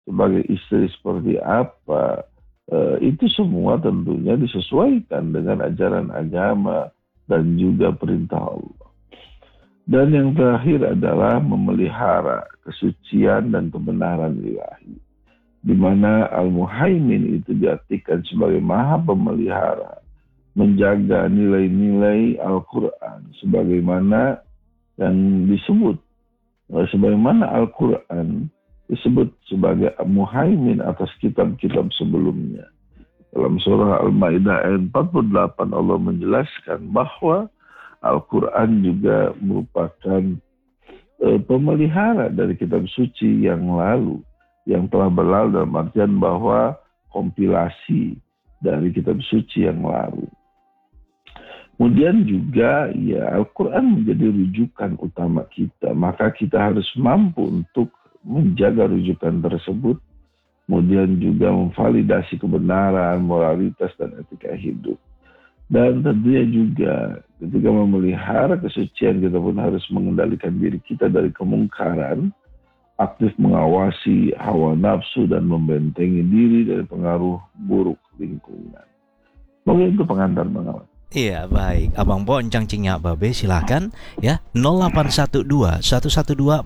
sebagai istri seperti apa, itu semua tentunya disesuaikan dengan ajaran agama dan juga perintah Allah. Dan yang terakhir adalah memelihara kesucian dan kebenaran ilahi, di mana Al-Muhaimin itu diartikan sebagai maha pemelihara, menjaga nilai-nilai Al-Quran sebagaimana yang disebut, sebagaimana Al-Quran disebut sebagai Muhaimin atas kitab-kitab sebelumnya. Dalam surah Al-Maidah ayat 48 Allah menjelaskan bahwa Al-Quran juga merupakan pemelihara dari kitab suci yang lalu, yang telah berlalu, dalam artian bahwa kompilasi dari kitab suci yang lalu. Kemudian juga ya Al-Quran menjadi rujukan utama kita, maka kita harus mampu untuk menjaga rujukan tersebut, kemudian juga memvalidasi kebenaran, moralitas, dan etika hidup. Dan tentunya juga ketika memelihara kesucian, kita pun harus mengendalikan diri kita dari kemungkaran, aktif mengawasi hawa nafsu dan membentengi diri dari pengaruh buruk lingkungan. Mungkin itu pengantar Bang. Iya, baik. Abang Boncang Cingnya Babe, silakan ya. 0812 112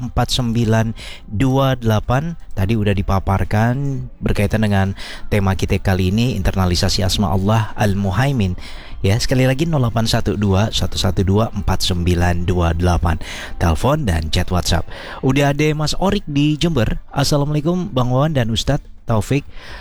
4928 tadi udah dipaparkan berkaitan dengan tema kita kali ini, internalisasi asma Allah Al-Muhaimin. Ya, sekali lagi 0812 112 4928. Telepon dan chat WhatsApp. Udah ada Mas Orik di Jember. Assalamualaikum Bang Wawan dan Ustadz Taufik.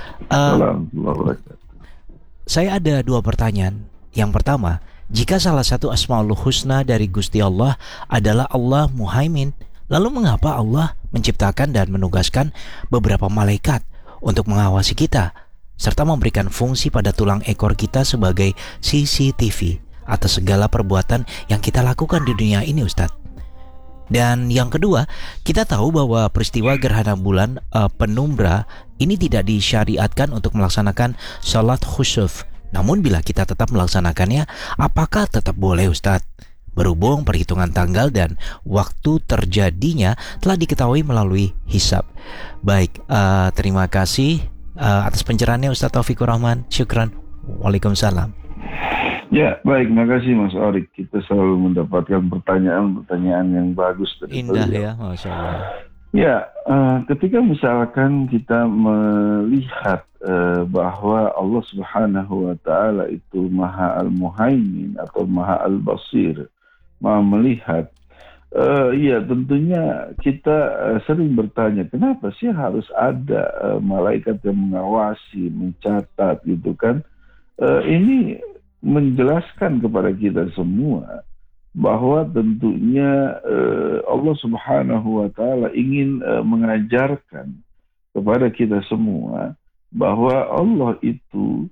Saya ada dua pertanyaan. Yang pertama, jika salah satu Asmaul Husna dari Gusti Allah adalah Allah Muhaimin, lalu mengapa Allah menciptakan dan menugaskan beberapa malaikat untuk mengawasi kita, serta memberikan fungsi pada tulang ekor kita sebagai CCTV atas segala perbuatan yang kita lakukan di dunia ini, Ustadz? Dan yang kedua, kita tahu bahwa peristiwa gerhana bulan penumbra ini tidak disyariatkan untuk melaksanakan salat khusuf. Namun bila kita tetap melaksanakannya, apakah tetap boleh, Ustadz? Berhubung perhitungan tanggal dan waktu terjadinya telah diketahui melalui hisab. Baik, terima kasih atas pencerahannya Ustadz Taufikur Rahman. Syukran. Waalaikumsalam. Ya, baik, makasih Mas Orik. Kita selalu mendapatkan pertanyaan-pertanyaan yang bagus dari Indah beliau. Ya, Masya Allah. Ya, ketika misalkan kita melihat bahwa Allah Subhanahu wa Ta'ala itu Maha Al-Muhaimin atau Maha Al-Basir, Maha melihat, ya tentunya kita sering bertanya, kenapa sih harus ada malaikat yang mengawasi, mencatat gitu kan? Ini menjelaskan kepada kita semua bahwa tentunya Allah Subhanahu wa Ta'ala ingin mengajarkan kepada kita semua bahwa Allah itu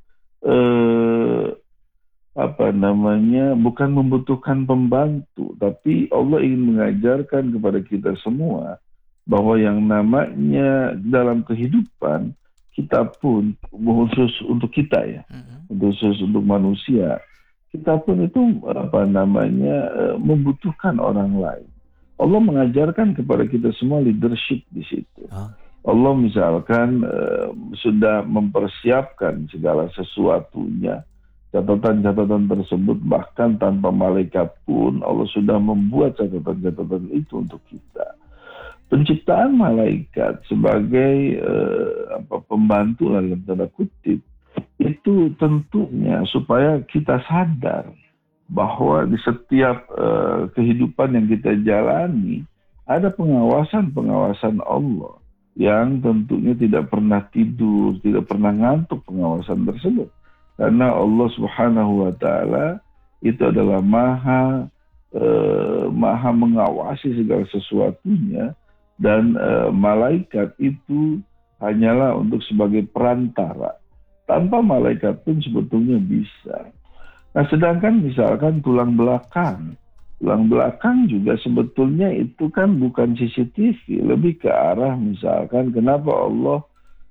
bukan membutuhkan pembantu, tapi Allah ingin mengajarkan kepada kita semua bahwa yang namanya dalam kehidupan kita pun, khusus untuk kita ya, khusus untuk manusia, kita pun itu membutuhkan orang lain. Allah mengajarkan kepada kita semua leadership di situ. Allah misalkan sudah mempersiapkan segala sesuatunya, catatan-catatan tersebut, bahkan tanpa malaikat pun Allah sudah membuat catatan-catatan itu untuk kita. Penciptaan malaikat sebagai pembantu dalam tanda kutip itu tentunya supaya kita sadar bahwa di setiap kehidupan yang kita jalani ada pengawasan Allah yang tentunya tidak pernah tidur, tidak pernah ngantuk pengawasan tersebut. Karena Allah Subhanahu wa Ta'ala itu adalah maha mengawasi segala sesuatunya, dan malaikat itu hanyalah untuk sebagai perantara. Tanpa malaikat pun sebetulnya bisa. Nah, sedangkan misalkan tulang belakang juga sebetulnya itu kan bukan CCTV, lebih ke arah misalkan kenapa Allah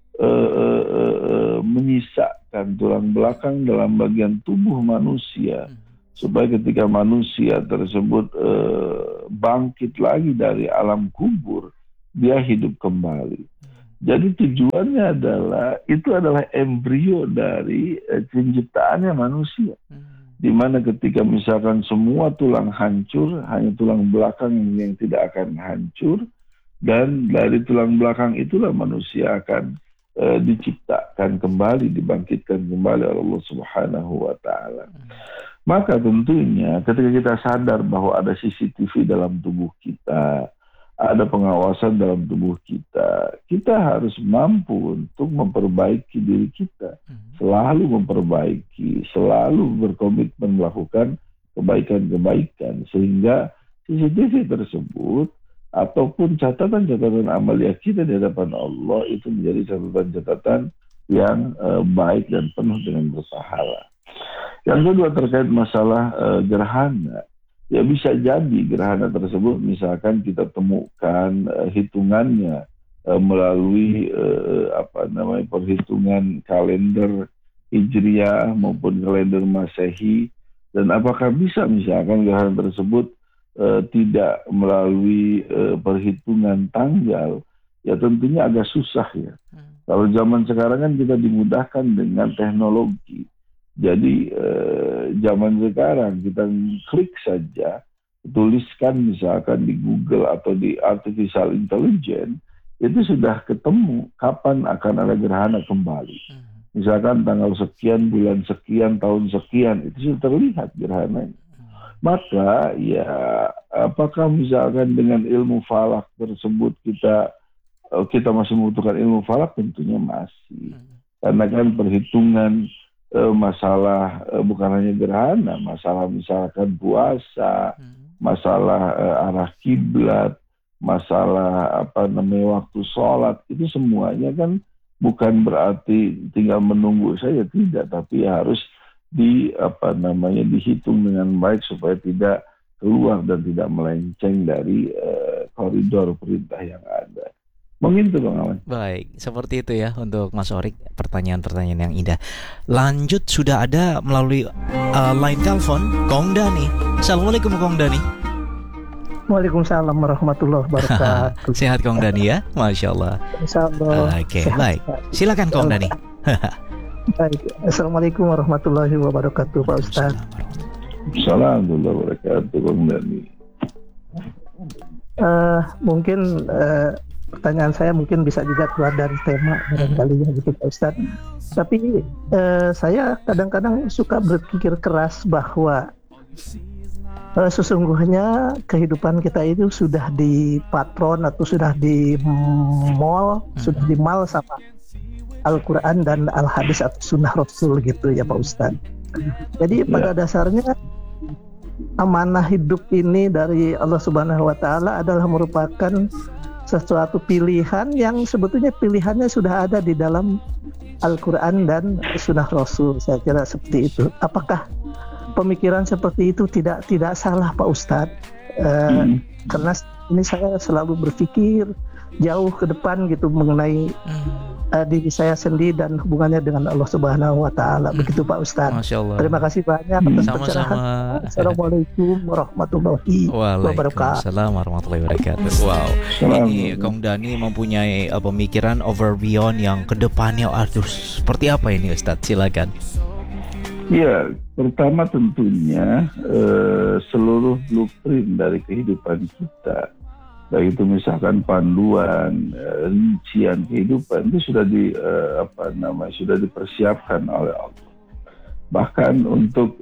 menyisakan tulang belakang dalam bagian tubuh manusia, supaya ketika manusia tersebut bangkit lagi dari alam kubur, dia hidup kembali. Jadi tujuannya adalah embrio dari penciptaannya manusia. Di mana ketika misalkan semua tulang hancur, hanya tulang belakang yang tidak akan hancur, dan dari tulang belakang itulah manusia akan diciptakan kembali, dibangkitkan kembali oleh Allah Subhanahu wa Ta'ala. Maka tentunya ketika kita sadar bahwa ada CCTV dalam tubuh kita, ada pengawasan dalam tubuh kita, kita harus mampu untuk memperbaiki diri kita. Selalu memperbaiki, selalu berkomitmen melakukan kebaikan-kebaikan. Sehingga CCTV tersebut ataupun catatan-catatan amalia kita di hadapan Allah itu menjadi catatan-catatan yang baik dan penuh dengan berpahala. Yang kedua terkait masalah gerhana. Ya bisa jadi gerhana tersebut misalkan kita temukan hitungannya melalui perhitungan kalender Hijriah maupun kalender Masehi, dan apakah bisa misalkan gerhana tersebut tidak melalui perhitungan tanggal, ya tentunya agak susah ya. Kalau zaman sekarang kan kita dimudahkan dengan teknologi. Jadi zaman sekarang kita klik saja, tuliskan misalkan di Google atau di Artificial Intelligence, itu sudah ketemu kapan akan ada gerhana kembali. Misalkan tanggal sekian, bulan sekian, tahun sekian, itu sudah terlihat gerhananya. Maka ya apakah misalkan dengan ilmu falak tersebut kita masih membutuhkan ilmu falak? Tentunya masih. Karena kan perhitungan masalah bukan hanya gerhana, masalah misalkan puasa, masalah arah kiblat, masalah waktu sholat, itu semuanya kan bukan berarti tinggal menunggu saja, tidak, tapi harus dihitung dengan baik supaya tidak keluar dan tidak melenceng dari koridor perintah yang ada. Mungkin itu Bang Awan. Baik, seperti itu ya untuk Mas Orik, pertanyaan-pertanyaan yang indah. Lanjut, sudah ada melalui line telepon Kong Dani. Assalamualaikum Kong Dani. Waalaikumsalam warahmatullahi wabarakatuh. Sehat Kong Dani ya, Masya Allah. Insyaallah. Oke, baik. Silakan Kong Dani. Baik. Assalamualaikum warahmatullahi wabarakatuh Pak Ustaz. Assalamualaikum warahmatullahi wabarakatuh Kong Dani. Mungkin pertanyaan saya mungkin bisa juga keluar dari tema barangkali ya gitu Pak Ustaz. Tapi saya kadang-kadang suka berpikir keras bahwa sesungguhnya kehidupan kita itu sudah dipatron atau sudah dimal sama Al-Quran dan Al-Hadis atau Sunnah Rasul gitu ya Pak Ustaz. Jadi pada dasarnya amanah hidup ini dari Allah Subhanahu wa Ta'ala adalah merupakan sesuatu pilihan yang sebetulnya pilihannya sudah ada di dalam Al-Quran dan Sunnah Rasul. Saya kira seperti itu. Apakah pemikiran seperti itu tidak salah Pak Ustadz? Karena ini saya selalu berpikir jauh ke depan gitu mengenai diri saya sendiri dan hubungannya dengan Allah Subhanahu wa Ta'ala. Begitu Pak Ustadz. Masya Allah. Terima kasih banyak atas pencerahan. Assalamualaikum warahmatullahi wabarakatuh. Waalaikumsalam warahmatullahi wabarakatuh. Wow. Ini Kong Dani mempunyai pemikiran over beyond yang kedepannya. Aduh, seperti apa ini Ustadz? Silakan. Ya, pertama tentunya seluruh blueprint dari kehidupan kita, baik itu misalkan panduan, rincian kehidupan itu sudah sudah dipersiapkan oleh Allah. Bahkan untuk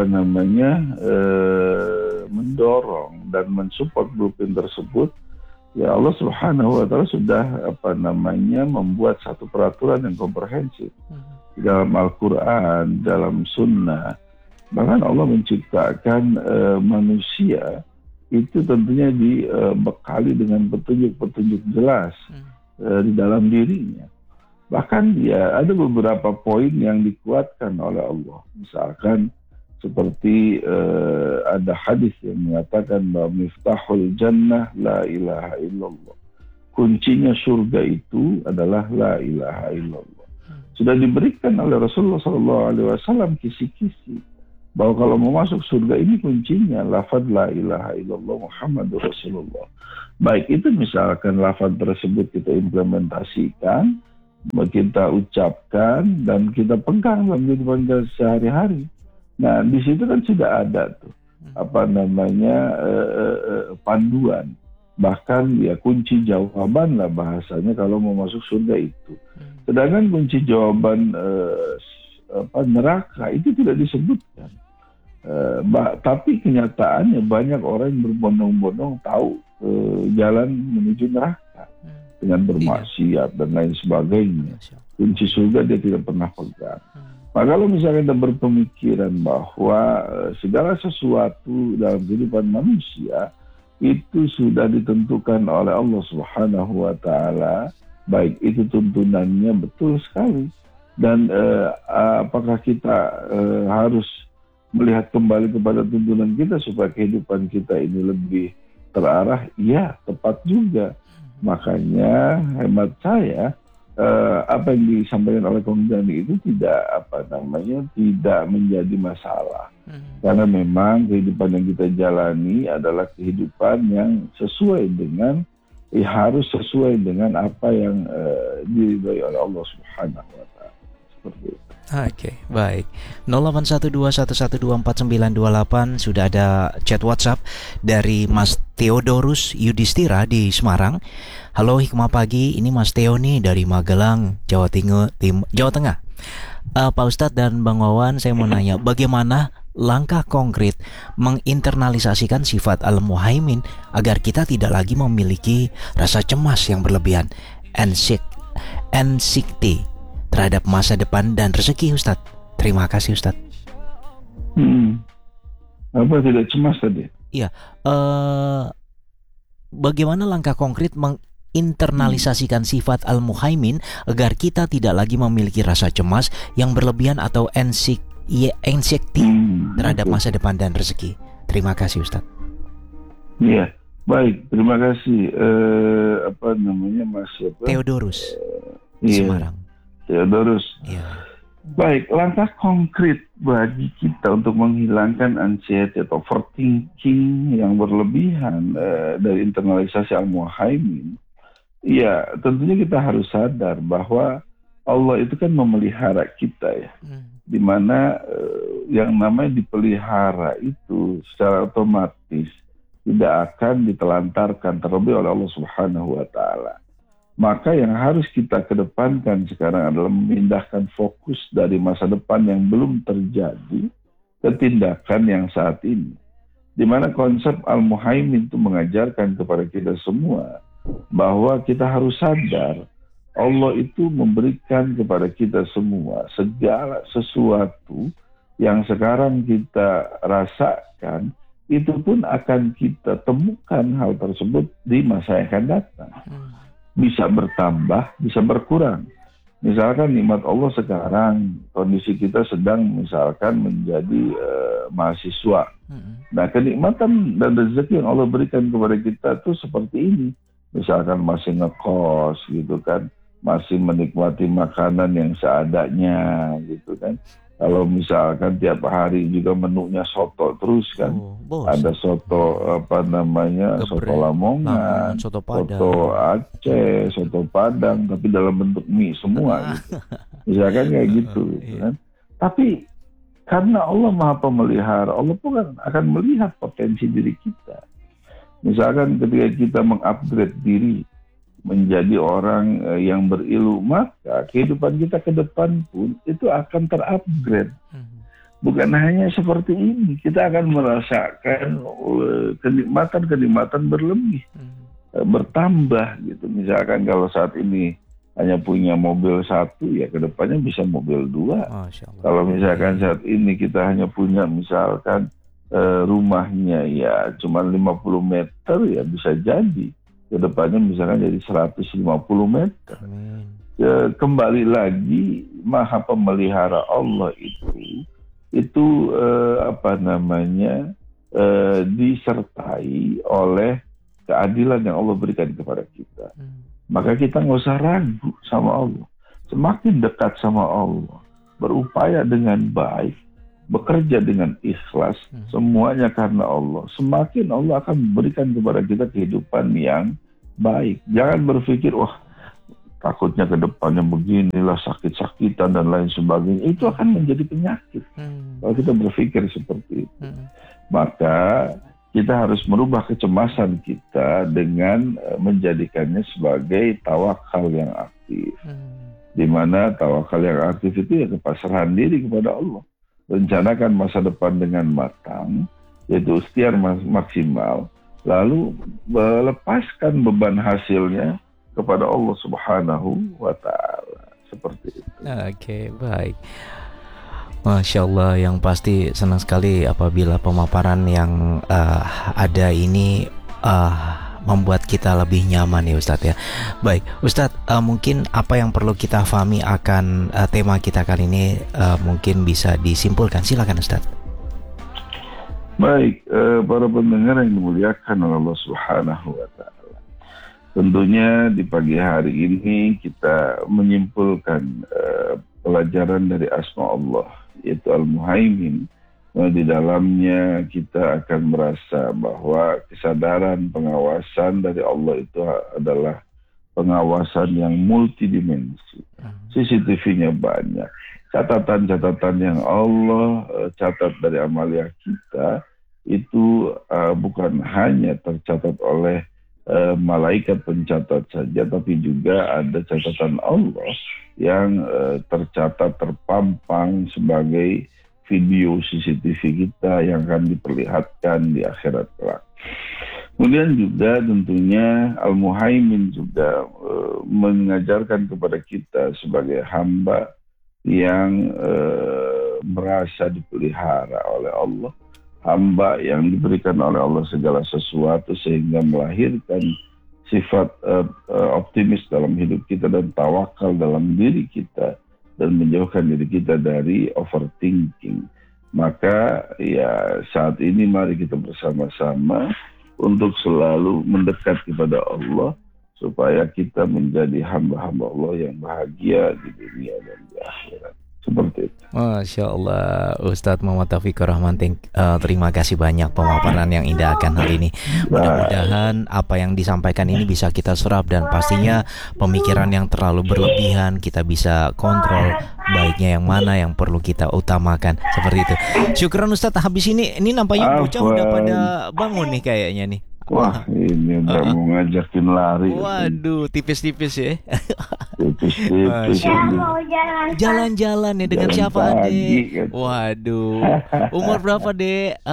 mendorong dan mensupport blueprint tersebut, ya Allah Subhanahu wa Ta'ala sudah membuat satu peraturan yang komprehensif di dalam Al-Quran, dalam Sunnah. Bahkan Allah menciptakan manusia itu tentunya dibekali dengan petunjuk-petunjuk jelas di dalam dirinya. Bahkan ya ada beberapa poin yang dikuatkan oleh Allah. Misalkan seperti ada hadis yang mengatakan bahwa miftahul jannah la ilaha illallah. Kuncinya surga itu adalah la ilaha illallah. Sudah diberikan oleh Rasulullah SAW kisi-kisi bahwa kalau mau masuk surga ini kuncinya lafaz la ilaha illallah Muhammadur Rasulullah. Baik itu misalkan lafaz tersebut kita implementasikan, kita ucapkan dan kita pegang dalam kehidupan kita sehari-hari. Nah, di situ kan sudah ada tuh panduan, bahkan ya kunci jawaban lah bahasanya kalau mau masuk surga itu. Sedangkan kunci jawaban neraka itu tidak disebutkan. Tapi kenyataannya banyak orang yang berbondong-bondong tahu jalan menuju neraka dengan bermaksiat dan lain sebagainya. Kunci surga dia tidak pernah pegang. Maka kalau misalnya kita berpemikiran bahwa segala sesuatu dalam kehidupan manusia itu sudah ditentukan oleh Allah Subhanahu wa Ta'ala, baik itu tuntunannya betul sekali. Dan apakah kita harus melihat kembali kepada tuntunan kita supaya kehidupan kita ini lebih terarah? Ya, tepat juga. Makanya hemat saya apa yang disampaikan oleh Kong Jani itu tidak menjadi masalah. Karena memang kehidupan yang kita jalani adalah kehidupan yang sesuai dengan harus sesuai dengan apa yang diridhai oleh Allah Subhanahu wa Ta'ala. Seperti itu. Oke, baik. 081211249928 sudah ada chat WhatsApp dari Mas Theodorus Yudhistira di Semarang. Halo Hikmah Pagi, ini Mas Theo nih dari Magelang, Jawa Tengah. Pak Ustadz dan Bang Wawan, saya mau nanya, bagaimana langkah konkret menginternalisasikan sifat Al-Muhaimin agar kita tidak lagi memiliki rasa cemas yang berlebihan, anxiety terhadap masa depan dan rezeki, Ustadz? Terima kasih, Ustadz. Apa tidak cemas tadi? Iya. Bagaimana langkah konkret menginternalisasikan sifat Al-Muhaimin agar kita tidak lagi memiliki rasa cemas yang berlebihan atau anxiety terhadap masa depan dan rezeki? Terima kasih, Ustadz. Iya, baik. Terima kasih. Mas Theodorus di Semarang. Theodorus. Ya. Baik, langkah konkret bagi kita untuk menghilangkan anxiety atau overthinking yang berlebihan dari internalisasi Al-Muhaimin. Ya, tentunya kita harus sadar bahwa Allah itu kan memelihara kita ya. Di mana yang namanya dipelihara itu secara otomatis tidak akan ditelantarkan terlebih oleh Allah Subhanahu wa Ta'ala. Maka yang harus kita kedepankan sekarang adalah memindahkan fokus dari masa depan yang belum terjadi ke tindakan yang saat ini. Di mana konsep Al-Muhaimin itu mengajarkan kepada kita semua bahwa kita harus sadar Allah itu memberikan kepada kita semua segala sesuatu yang sekarang kita rasakan, itu pun akan kita temukan hal tersebut di masa yang akan datang. Bisa bertambah, bisa berkurang. Misalkan nikmat Allah sekarang, kondisi kita sedang misalkan menjadi mahasiswa. Nah, kenikmatan dan rezeki yang Allah berikan kepada kita tuh seperti ini. Misalkan masih ngekos gitu kan, masih menikmati makanan yang seadanya gitu kan. Kalau misalkan tiap hari juga menunya soto terus kan, ada soto soto Lamongan, soto Aceh, soto Padang, tapi dalam bentuk mie semua gitu. Misalkan kayak gitu kan. Tapi karena Allah Maha Pemelihara, Allah pun akan melihat potensi diri kita. Misalkan ketika kita mengupgrade diri menjadi orang yang berilmu, maka kehidupan kita ke depan pun itu akan terupgrade. Bukan hanya seperti ini, kita akan merasakan kenikmatan-kenikmatan berlebih, bertambah gitu. Misalkan kalau saat ini hanya punya mobil satu, ya ke depannya bisa mobil dua. Kalau misalkan saat ini kita hanya punya misalkan rumahnya ya cuma 50 meter, ya bisa jadi kedepannya misalkan jadi 150 meter. Kembali lagi, Maha Pemelihara Allah itu disertai oleh keadilan yang Allah berikan kepada kita. Maka kita nggak usah ragu sama Allah. Semakin dekat sama Allah, berupaya dengan baik, bekerja dengan ikhlas, semuanya karena Allah, semakin Allah akan memberikan kepada kita kehidupan yang baik. Jangan berpikir, wah takutnya ke depannya beginilah, sakit-sakitan dan lain sebagainya. Itu akan menjadi penyakit kalau kita berpikir seperti itu. Maka kita harus merubah kecemasan kita dengan menjadikannya sebagai tawakal yang aktif. Di mana tawakal yang aktif itu ya kepasrahan diri kepada Allah. Rencanakan masa depan dengan matang, yaitu ikhtiar maksimal, lalu melepaskan beban hasilnya kepada Allah Subhanahu wa Ta'ala. Seperti itu. Oke, baik. Masya Allah, yang pasti senang sekali apabila pemaparan yang ada ini membuat kita lebih nyaman ya Ustadz ya. Baik Ustadz, mungkin apa yang perlu kita pahami akan tema kita kali ini mungkin bisa disimpulkan. Silakan Ustadz. Baik, para pendengar yang dimuliakan oleh Allah Subhanahu wa Ta'ala. Tentunya di pagi hari ini kita menyimpulkan pelajaran dari asma Allah, yaitu Al-Muhaimin. Di dalamnya kita akan merasa bahwa kesadaran pengawasan dari Allah itu adalah pengawasan yang multidimensi. CCTV-nya banyak. Catatan-catatan yang Allah catat dari amalia kita itu bukan hanya tercatat oleh malaikat pencatat saja, tapi juga ada catatan Allah yang tercatat, terpampang sebagai video CCTV kita yang akan diperlihatkan di akhirat kelak. Kemudian juga tentunya Al-Muhaimin juga mengajarkan kepada kita sebagai hamba yang merasa dipelihara oleh Allah, hamba yang diberikan oleh Allah segala sesuatu sehingga melahirkan sifat optimis dalam hidup kita dan tawakal dalam diri kita, dan menjauhkan diri kita dari overthinking. Maka ya saat ini mari kita bersama-sama untuk selalu mendekat kepada Allah supaya kita menjadi hamba-hamba Allah yang bahagia di dunia dan di akhirat. Seperti itu. Masya Allah, Ustadz Muhammad Taufikur Rahman, terima kasih banyak pemaparan yang indah akan hal ini. Mudah-mudahan apa yang disampaikan ini bisa kita serap, dan pastinya pemikiran yang terlalu berlebihan kita bisa kontrol, baiknya yang mana yang perlu kita utamakan. Seperti itu. Syukran Ustadz. Habis ini nampaknya bocah udah pada bangun nih kayaknya nih. Wah, ini udah mau ngajakin lari. Waduh, tipis-tipis ya. Tipis-tipis. Jalan-jalan ya dengan Jalan siapa, pagi, Dek? kan. Waduh. Umur berapa, Dek?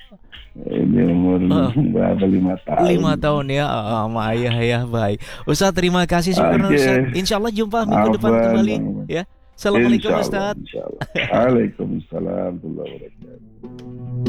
Ini umur berapa? 5 tahun. 5 tahun ya, sama ayah ya. Baik Ustadz, terima kasih. Syukur Ustadz. Insya Allah jumpa minggu depan kembali ya. Assalamualaikum Ustadz. Waalaikumsalam warahmatullahi wabarakatuh.